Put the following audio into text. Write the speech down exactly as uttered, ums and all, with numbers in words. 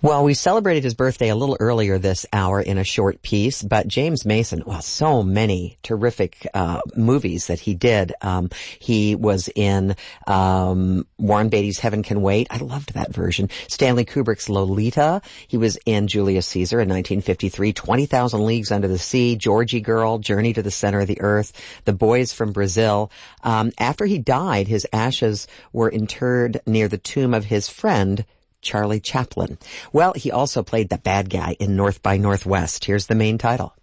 Well, we celebrated his birthday a little earlier this hour in a short piece, but James Mason, well, so many terrific uh movies that he did. Um he was in um Warren Beatty's Heaven Can Wait. I loved that version. Stanley Kubrick's Lolita. He was in Julius Caesar in nineteen fifty-three, twenty thousand Leagues Under the Sea, Georgie Girl, Journey to the Center of the Earth, The Boys from Brazil. Um after he died, his ashes were interred near the tomb of his friend Charlie Chaplin. Well, he also played the bad guy in North by Northwest. Here's the main title.